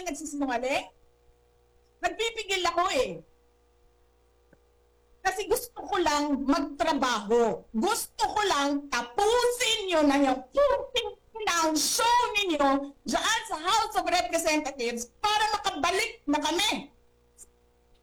nagsisinungaling? Nagpipigil ako eh. Kasi gusto ko lang magtrabaho. Gusto ko lang tapusin yun na yung ng show ninyo dyan sa House of Representatives para makabalik na kami